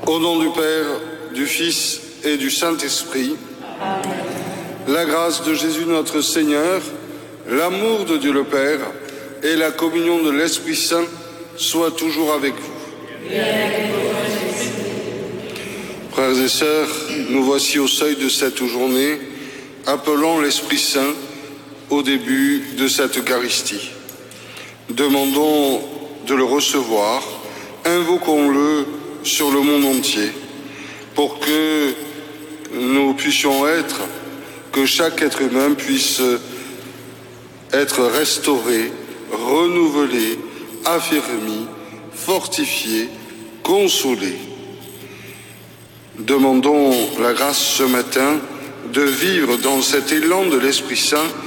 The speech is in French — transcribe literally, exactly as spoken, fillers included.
Au nom du Père, du Fils et du Saint-Esprit, la grâce de Jésus notre Seigneur, l'amour de Dieu le Père et la communion de l'Esprit Saint soient toujours avec vous. Frères et sœurs, nous voici au seuil de cette journée, appelant l'Esprit Saint au début de cette Eucharistie. Demandons de le recevoir, invoquons-le sur le monde entier, pour que nous puissions être, que chaque être humain puisse être restauré, renouvelé, affermi, fortifié, consolé. Demandons la grâce ce matin de vivre dans cet élan de l'Esprit Saint